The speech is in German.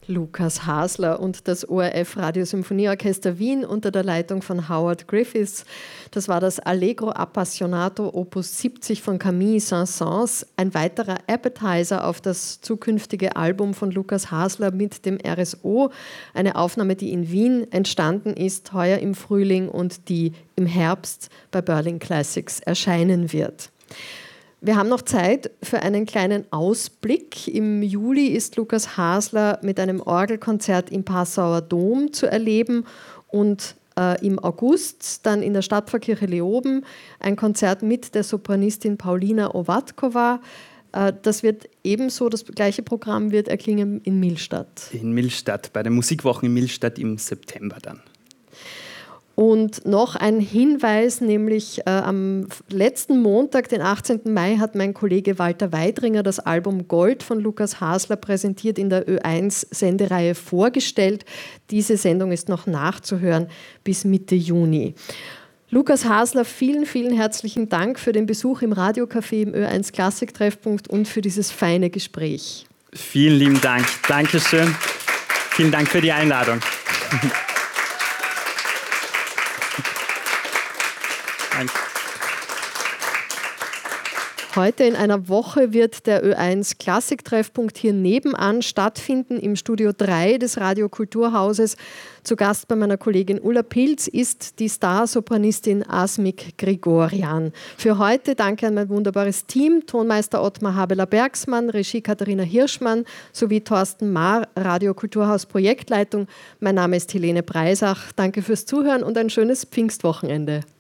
Lukas Hasler und das ORF Radiosymphonieorchester Wien unter der Leitung von Howard Griffiths. Das war das Allegro Appassionato Opus 70 von Camille Saint-Saëns, ein weiterer Appetizer auf das zukünftige Album von Lukas Hasler mit dem RSO, eine Aufnahme, die in Wien entstanden ist, heuer im Frühling und die im Herbst bei Berlin Classics erscheinen wird. Wir haben noch Zeit für einen kleinen Ausblick. Im Juli ist Lukas Hasler mit einem Orgelkonzert im Passauer Dom zu erleben und im August dann in der Stadtpfarrkirche Leoben ein Konzert mit der Sopranistin Paulina Ovatkova. Das wird ebenso, das gleiche Programm wird erklingen in Millstatt. In Millstatt, bei den Musikwochen in Millstatt im September dann. Und noch ein Hinweis, nämlich am letzten Montag, den 18. Mai, hat mein Kollege Walter Weidringer das Album Gold von Lukas Hasler präsentiert in der Ö1-Sendereihe vorgestellt. Diese Sendung ist noch nachzuhören bis Mitte Juni. Lukas Hasler, vielen, vielen herzlichen Dank für den Besuch im Radiocafé im Ö1 Klassik-Treffpunkt und für dieses feine Gespräch. Vielen lieben Dank. Dankeschön. Vielen Dank für die Einladung. Heute in einer Woche wird der Ö1 Klassik-Treffpunkt hier nebenan stattfinden, im Studio 3 des Radio-Kulturhauses. Zu Gast bei meiner Kollegin Ulla Pilz ist die Star-Sopranistin Asmik Grigorian. Für heute danke an mein wunderbares Team, Tonmeister Ottmar Habeler-Bergsmann, Regie Katharina Hirschmann sowie Thorsten Mahr, Radio-Kulturhaus Projektleitung. Mein Name ist Helene Breisach. Danke fürs Zuhören und ein schönes Pfingstwochenende.